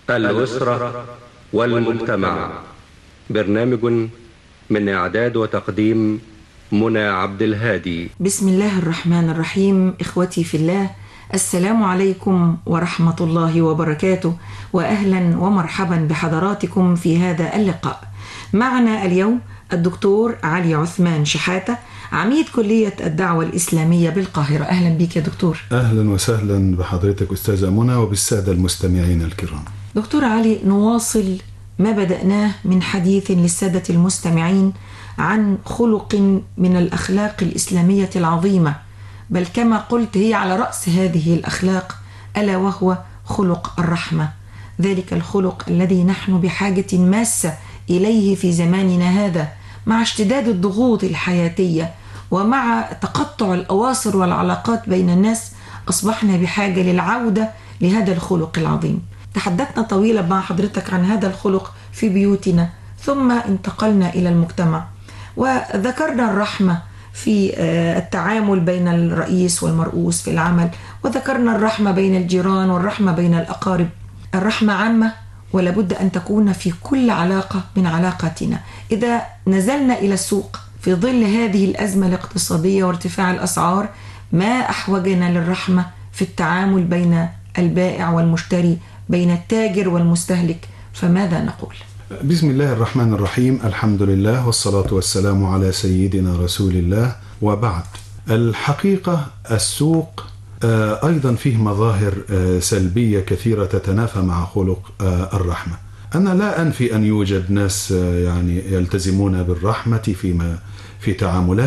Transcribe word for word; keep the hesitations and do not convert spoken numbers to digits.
الأسرة والمجتمع. برنامج من إعداد وتقديم منى عبد الهادي. بسم الله الرحمن الرحيم. إخوتي في الله، السلام عليكم ورحمة الله وبركاته، وأهلا ومرحبا بحضراتكم في هذا اللقاء. معنا اليوم الدكتور علي عثمان شحاتة، عميد كلية الدعوة الإسلامية بالقاهرة. أهلا بك يا دكتور. أهلا وسهلا بحضرتك أستاذة منى وبالسادة المستمعين الكرام. دكتور علي، نواصل ما بدأناه من حديث للسادة المستمعين عن خلق من الأخلاق الإسلامية العظيمة، بل كما قلت هي على رأس هذه الأخلاق، ألا وهو خلق الرحمة، ذلك الخلق الذي نحن بحاجة ماسة إليه في زماننا هذا، مع اشتداد الضغوط الحياتية ومع تقطع الأواصر والعلاقات بين الناس. أصبحنا بحاجة للعودة لهذا الخلق العظيم. تحدثنا طويلا مع حضرتك عن هذا الخلق في بيوتنا، ثم انتقلنا إلى المجتمع وذكرنا الرحمة في التعامل بين الرئيس والمرؤوس في العمل، وذكرنا الرحمة بين الجيران والرحمة بين الأقارب. الرحمة عامة ولا بد أن تكون في كل علاقة من علاقاتنا. إذا نزلنا إلى السوق في ظل هذه الأزمة الاقتصادية وارتفاع الأسعار، ما أحوجنا للرحمة في التعامل بين البائع والمشتري، بين التاجر والمستهلك، فماذا نقول؟ بسم الله الرحمن الرحيم. الحمد لله والصلاة والسلام على سيدنا رسول الله، وبعد. الحقيقة السوق أيضا فيه مظاهر سلبية كثيرة تتنافى مع خلق الرحمة. أنا لا أنفي أن يوجد ناس يعني يلتزمون بالرحمة فيما في تعاملات